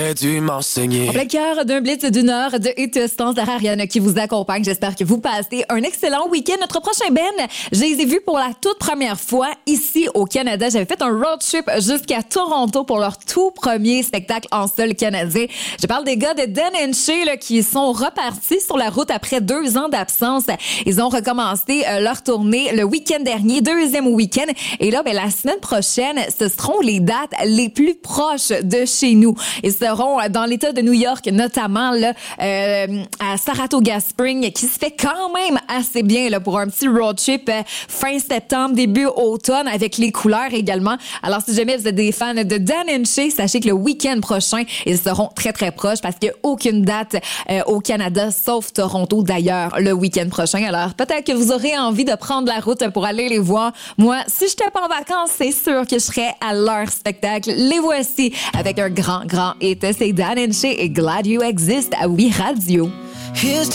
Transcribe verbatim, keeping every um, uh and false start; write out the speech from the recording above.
dû m'enseigner. En plein cœur d'un blitz d'une heure de Hit-Stance de Ariane qui vous accompagne. J'espère que vous passez un excellent week-end. Notre prochain Ben, je les ai vus pour la toute première fois ici au Canada. J'avais fait un road trip jusqu'à Toronto pour leur tout premier spectacle en sol canadien. Je parle des gars de Dan and Shay là, qui sont repartis sur la route après deux ans d'absence. Ils ont recommencé euh, leur tournée le week-end dernier, deuxième week-end. Et là, ben, la semaine prochaine, ce seront les dates les plus proches de chez nous. Ils seront dans l'État de New York, notamment là, euh, à Saratoga Springs, qui se fait quand même assez bien là, pour un petit road trip euh, fin septembre, début automne, avec les couleurs également. Alors, si jamais vous êtes des fans de Dan and Shay, sachez que le week-end prochain, ils seront très, très proches parce qu'il n'y a aucune date euh, au Canada, sauf Toronto d'ailleurs, le week-end prochain. Alors, peut-être que vous aurez envie de prendre la route pour aller les voir. Moi, si je n'étais pas en vacances, c'est sûr que je serais à leur spectacle. Les voici avec un grand, grand hit. C'est Dan and Shay et Glad You Exist à Oui Radio.